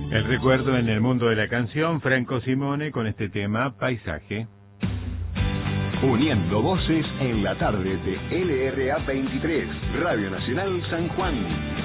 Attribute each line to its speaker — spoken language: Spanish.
Speaker 1: El recuerdo en el mundo de la canción, Franco Simone con este tema, Paisaje.
Speaker 2: Uniendo voces en la tarde de LRA 23, Radio Nacional San Juan.